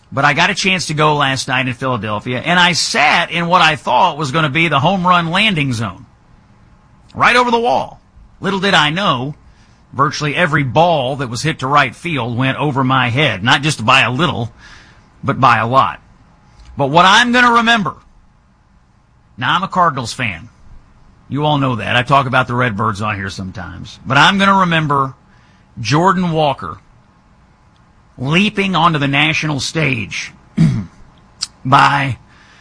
But I got a chance to go last night in Philadelphia, and I sat in what I thought was going to be the home run landing zone. Right over the wall. Little did I know, virtually every ball that was hit to right field went over my head. Not just by a little, but by a lot. But what I'm going to remember, now I'm a Cardinals fan. You all know that. I talk about the Redbirds on here sometimes. But I'm going to remember Jordan Walker leaping onto the national stage by,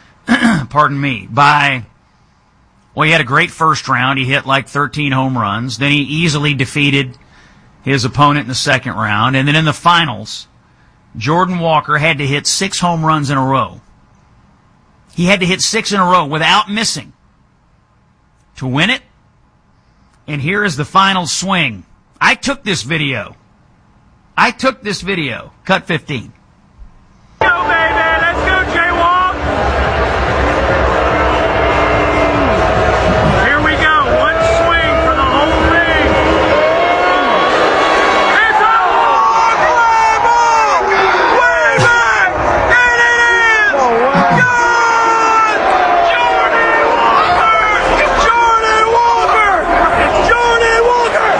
well, he had a great first round. He hit like 13 home runs. Then he easily defeated his opponent in the second round. And then in the finals, Jordan Walker had to hit 6 home runs in a row. He had to hit 6 in a row without missing to win it. And here is the final swing. I took this video. Cut 15. Go, baby! Let's go, J-Walk! Here we go. One swing for the whole thing. It's a walk! Way back! And it is! Gone! Jordan Walker! Jordan Walker! Jordan Walker!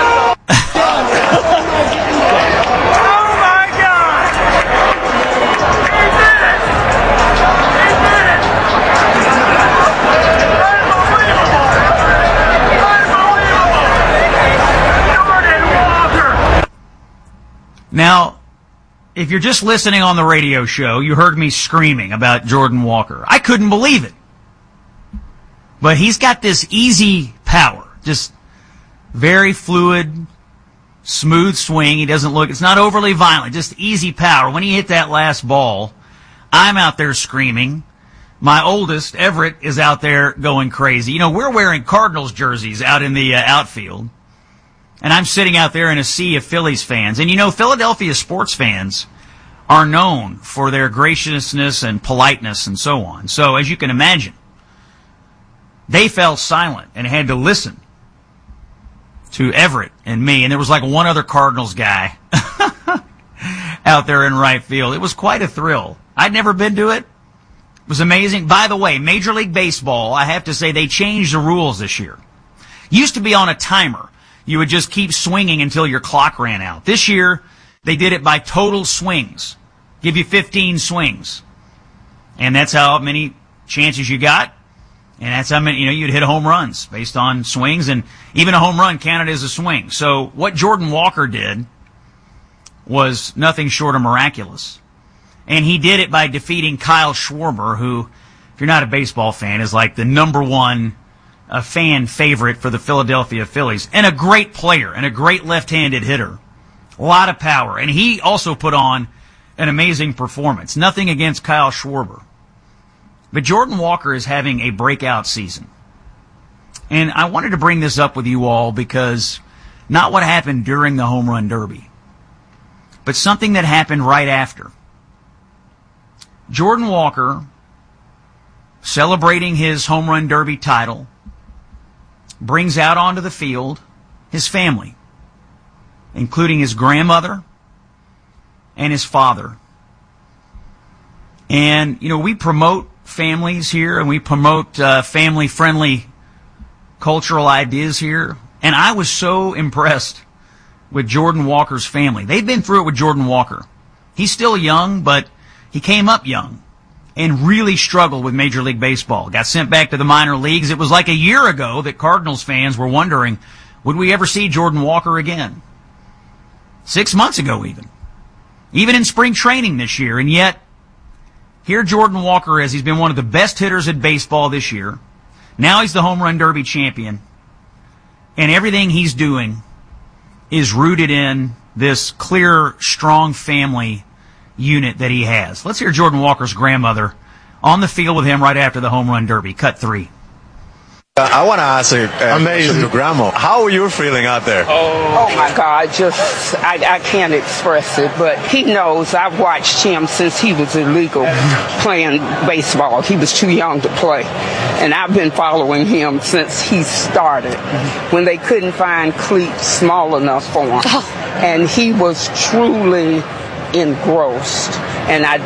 Now, if you're just listening on the radio show, you heard me screaming about Jordan Walker. I couldn't believe it. But he's got this easy power, just very fluid, smooth swing. It's not overly violent, just easy power. When he hit that last ball, I'm out there screaming. My oldest, Everett, is out there going crazy. You know, we're wearing Cardinals jerseys out in the outfield. And I'm sitting out there in a sea of Phillies fans. And you know, Philadelphia sports fans are known for their graciousness and politeness and so on. So, as you can imagine, they fell silent and had to listen to Everett and me. And there was like one other Cardinals guy out there in right field. It was quite a thrill. I'd never been to it. It was amazing. By the way, Major League Baseball, I have to say, they changed the rules this year. Used to be on a timer. You would just keep swinging until your clock ran out. This year, they did it by total swings. Give you 15 swings. And that's how many chances you got. And that's how many, you'd hit home runs based on swings. And even a home run counted as a swing. So what Jordan Walker did was nothing short of miraculous. And he did it by defeating Kyle Schwarber, who, if you're not a baseball fan, is like the number one a fan favorite for the Philadelphia Phillies, and a great player, and a great left-handed hitter. A lot of power. And he also put on an amazing performance. Nothing against Kyle Schwarber. But Jordan Walker is having a breakout season. And I wanted to bring this up with you all because not what happened during the Home Run Derby, but something that happened right after. Jordan Walker, celebrating his Home Run Derby title, brings out onto the field his family, including his grandmother and his father. And, we promote families here, and we promote family-friendly cultural ideas here. And I was so impressed with Jordan Walker's family. They've been through it with Jordan Walker. He's still young, but he came up young and really struggled with Major League Baseball. Got sent back to the minor leagues. It was like a year ago that Cardinals fans were wondering, would we ever see Jordan Walker again? 6 months ago even in spring training this year. And yet, here Jordan Walker is. He's been one of the best hitters in baseball this year. Now he's the Home Run Derby champion. And everything he's doing is rooted in this clear, strong family unit that he has. Let's hear Jordan Walker's grandmother on the field with him right after the Home Run Derby. Cut 3. I want to ask a question to Grandma. How are you feeling out there? Oh my God, I can't express it, but he knows. I've watched him since he was illegal playing baseball. He was too young to play. And I've been following him since he started, when they couldn't find cleats small enough for him. And he was truly engrossed. And I